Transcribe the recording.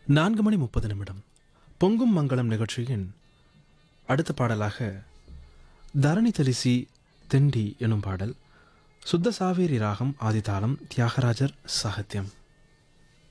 4:30 பொங்கும் மங்களம் நிகழ்ச்சியின் அடுத்த பாடலாக தரணி தலிசி தெண்டி எனும் பாடல். சுத்த சாவேரி ராகம், ஆதிதாளம், தியாகராஜர் சாகித்யம்.